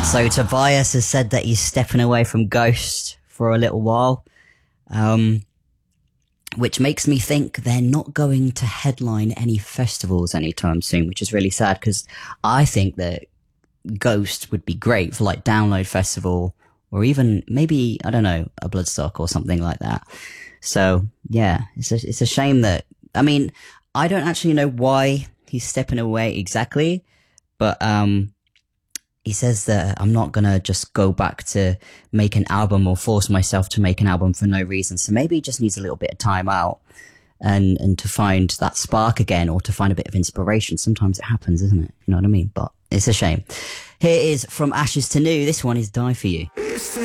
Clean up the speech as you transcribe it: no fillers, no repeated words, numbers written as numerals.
So Tobias has said that he's stepping away from Ghost for a little while, which makes me think they're not going to headline any festivals anytime soon, which is really sad because I think that Ghost would be great for like Download Festival or even maybe, I don't know, a Bloodstock or something like that. So yeah, it's a shame that, I mean, I don't actually know why he's stepping away exactly, but he says that I'm not gonna just go back to make an album or force myself to make an album for no reason. So maybe he just needs a little bit of time out and to find that spark again or to find a bit of inspiration. Sometimes it happens, isn't it? You know what I mean? But it's a shame. Here is From Ashes to New. This one is Die For You.